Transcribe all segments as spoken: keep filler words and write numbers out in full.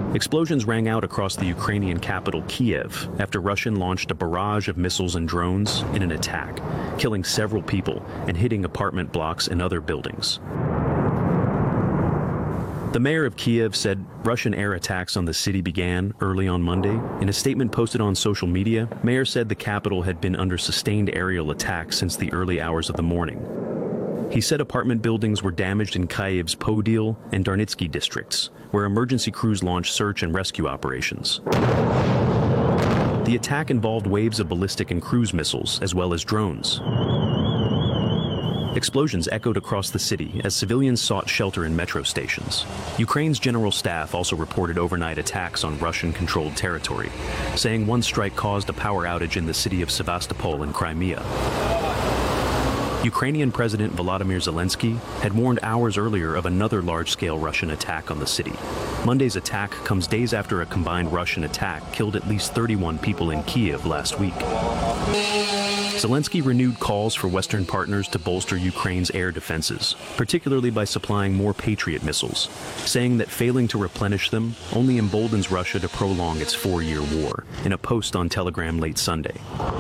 Explosions rang out across the Ukrainian capital, Kiev, after Russia launched a barrage of missiles and drones in an attack, killing several people and hitting apartment blocks and other buildings. The mayor of Kiev said Russian air attacks on the city began early on Monday. In a statement posted on social media, Mayor said the capital had been under sustained aerial attacks since the early hours of the morning. He said apartment buildings were damaged in Kyiv's Podil and Darnitsky districts, where emergency crews launched search and rescue operations. The attack involved waves of ballistic and cruise missiles, as well as drones. Explosions echoed across the city as civilians sought shelter in metro stations. Ukraine's general staff also reported overnight attacks on Russian-controlled territory, saying one strike caused a power outage in the city of Sevastopol in Crimea. Ukrainian President Volodymyr Zelensky had warned hours earlier of another large-scale Russian attack on the city. Monday's attack comes days after a combined Russian attack killed at least thirty-one people in Kiev last week. Zelensky renewed calls for Western partners to bolster Ukraine's air defenses, particularly by supplying more Patriot missiles, saying that failing to replenish them only emboldens Russia to prolong its four-year war, in a post on Telegram late Sunday.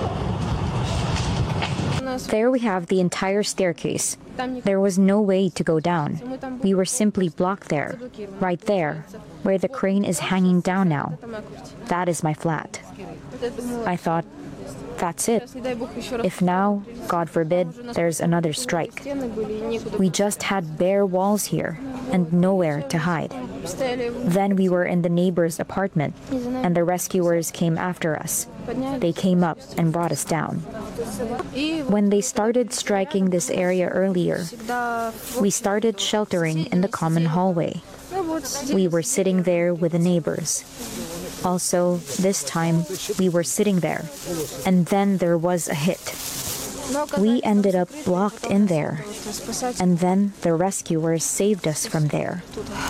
There we have the entire staircase. There was no way to go down. We were simply blocked there, right there, where the crane is hanging down now. That is my flat. I thought, that's it. If now, God forbid, there's another strike. We just had bare walls here and nowhere to hide. Then we were in the neighbor's apartment, and the rescuers came after us. They came up and brought us down. When they started striking this area earlier, we started sheltering in the common hallway. We were sitting there with the neighbors. Also, this time, we were sitting there, and then there was a hit. We ended up blocked in there, and then the rescuers saved us from there.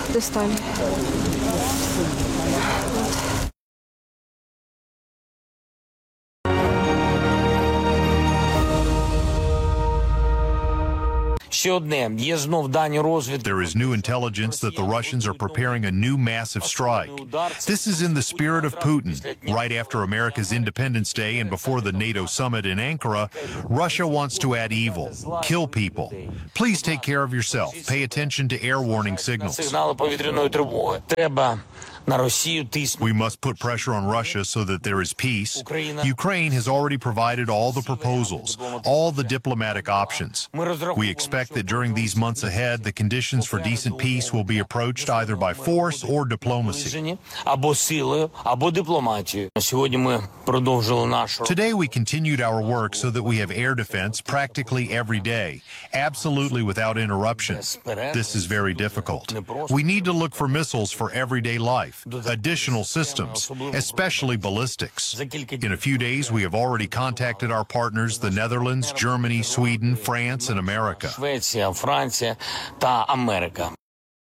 There is new intelligence that the Russians are preparing a new massive strike. This is in the spirit of Putin. Right after America's Independence Day and before the NATO summit in Ankara, Russia wants to add evil, kill people. Please take care of yourself. Pay attention to air warning signals. We must put pressure on Russia so that there is peace. Ukraine has already provided all the proposals, all the diplomatic options. We expect that during these months ahead, the conditions for decent peace will be approached either by force or diplomacy. Today we continued our work so that we have air defense practically every day, absolutely without interruption. This is very difficult. We need to look for missiles for everyday life. Additional systems, especially ballistics. In a few days, we have already contacted our partners, the Netherlands, Germany, Sweden, France, and America.